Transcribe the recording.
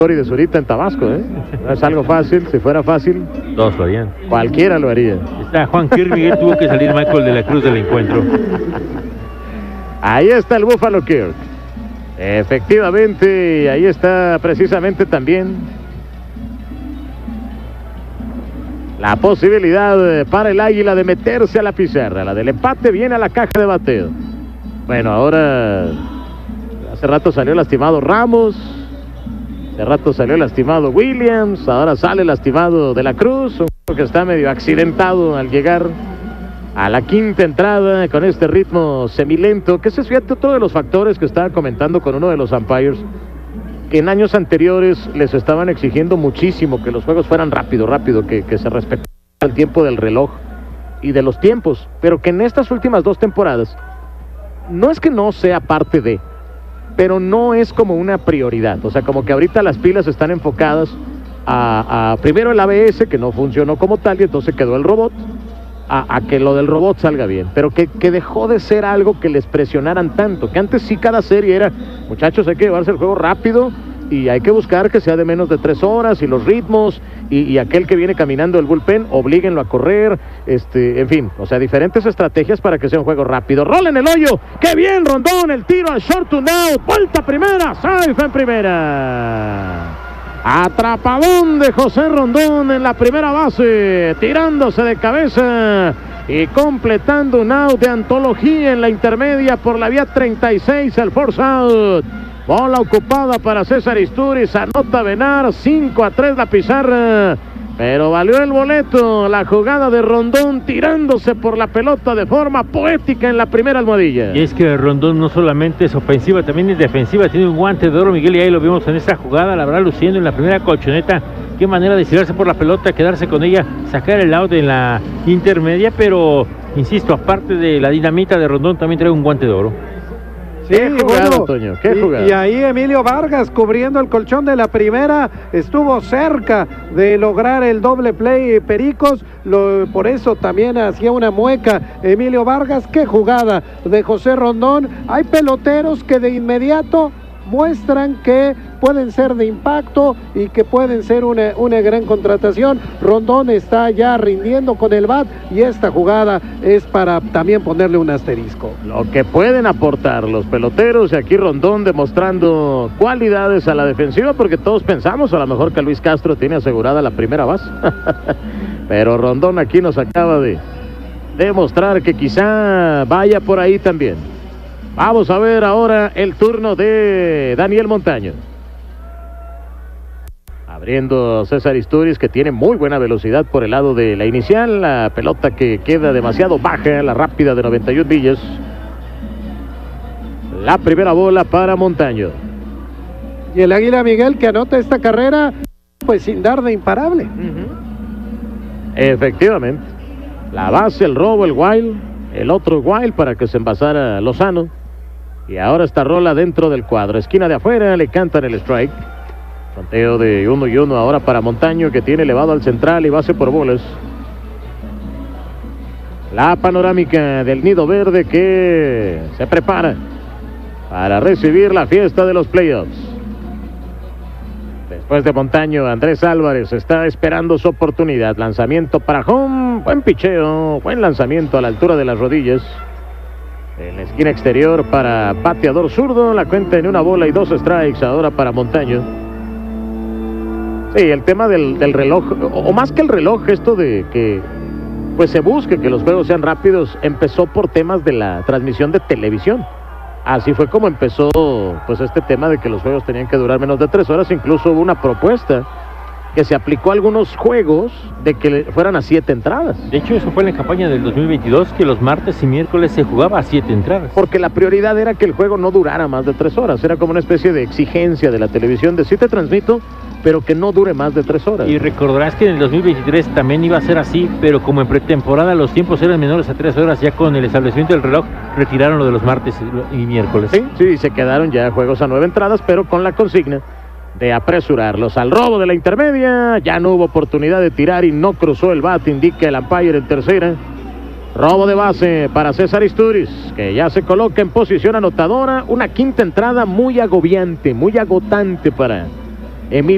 de Zurita en Tabasco, ¿eh? No es algo fácil. Si fuera fácil, todos lo harían. Cualquiera lo haría. Está Juan Kirby, tuvo que salir Michael de la Cruz del encuentro. Ahí está el Buffalo Kirk. Efectivamente, ahí está precisamente también la posibilidad para el Águila de meterse a la pizarra. La del empate viene a la caja de bateo. Bueno, ahora hace rato salió lastimado Ramos, hace rato salió lastimado Williams, ahora sale lastimado de la Cruz, un juego que está medio accidentado al llegar a la quinta entrada con este ritmo semilento, que ese es fíjate otro de los factores que estaba comentando con uno de los umpires, que en años anteriores les estaban exigiendo muchísimo que los juegos fueran rápido, que se respetara el tiempo del reloj y de los tiempos, pero que en estas últimas 2 temporadas no es que no sea parte de, pero no es como una prioridad. O sea, como que ahorita las pilas están enfocadas a primero el ABS, que no funcionó como tal, y entonces quedó el robot, a que lo del robot salga bien, pero que dejó de ser algo que les presionaran tanto, que antes sí cada serie era, muchachos, hay que llevarse el juego rápido, y hay que buscar que sea de menos de 3 horas, y los ritmos, y aquel que viene caminando el bullpen, oblíguenlo a correr, en fin, o sea, diferentes estrategias para que sea un juego rápido. Rola en el hoyo, ¡qué bien Rondón! El tiro al short to out, vuelta primera, safe en primera. Atrapadón de José Rondón en la primera base, tirándose de cabeza y completando un out de antología en la intermedia por la vía 36, el force out. Bola ocupada para César Istúriz, anota Benar, 5-3 la pizarra, pero valió el boleto la jugada de Rondón tirándose por la pelota de forma poética en la primera almohadilla. Y es que Rondón no solamente es ofensiva, también es defensiva, tiene un guante de oro, Miguel, y ahí lo vimos en esta jugada, la verdad luciendo en la primera colchoneta. Qué manera de tirarse por la pelota, quedarse con ella, sacar el out en la intermedia, pero insisto, aparte de la dinamita de Rondón, también trae un guante de oro. Sí, qué jugada, bueno, Toño, qué jugada. Y ahí Emilio Vargas cubriendo el colchón de la primera, estuvo cerca de lograr el doble play Pericos, por eso también hacía una mueca Emilio Vargas. Qué jugada de José Rondón. Hay peloteros que de inmediato muestran que pueden ser de impacto y que pueden ser una gran contratación. Rondón está ya rindiendo con el bat y esta jugada es para también ponerle un asterisco. Lo que pueden aportar los peloteros, y aquí Rondón demostrando cualidades a la defensiva, porque todos pensamos a lo mejor que Luis Castro tiene asegurada la primera base. Pero Rondón aquí nos acaba de demostrar que quizá vaya por ahí también. Vamos a ver ahora el turno de Daniel Montaño. Abriendo César Istúriz, que tiene muy buena velocidad por el lado de la inicial. La pelota que queda demasiado baja, la rápida de 91 millas. La primera bola para Montaño. Y el Águila, Miguel, que anota esta carrera pues sin dar de imparable. Efectivamente. La base, el robo, el wild, el otro wild para que se envasara Lozano. Y ahora esta rola dentro del cuadro. Esquina de afuera, le cantan el strike. Conteo de 1-1 ahora para Montaño, que tiene elevado al central y base por bolas. La panorámica del Nido Verde que se prepara para recibir la fiesta de los playoffs. Después de Montaño, Andrés Álvarez está esperando su oportunidad. Lanzamiento para home, buen picheo, buen lanzamiento a la altura de las rodillas. En la esquina exterior para bateador zurdo, la cuenta en 1 bola y 2 strikes ahora para Montaño. Sí, el tema del reloj, o más que el reloj, esto de que pues se busque que los juegos sean rápidos, empezó por temas de la transmisión de televisión. Así fue como empezó pues este tema de que los juegos tenían que durar menos de 3 horas. Incluso hubo una propuesta que se aplicó a algunos juegos de que fueran a 7 entradas. De hecho, eso fue en la campaña del 2022, que los martes y miércoles se jugaba a 7 entradas. Porque la prioridad era que el juego no durara más de 3 horas. Era como una especie de exigencia de la televisión de sí te transmito, pero que no dure más de 3 horas. Y recordarás que en el 2023 también iba a ser así, pero como en pretemporada los tiempos eran menores a 3 horas, ya con el establecimiento del reloj retiraron lo de los martes y miércoles. Sí, se quedaron ya juegos a 9 entradas, pero con la consigna de apresurarlos. Al robo de la intermedia, ya no hubo oportunidad de tirar y no cruzó el bat, indica el umpire en tercera. Robo de base para César Istúriz, que ya se coloca en posición anotadora. Una quinta entrada muy agobiante, muy agotante para Emilio.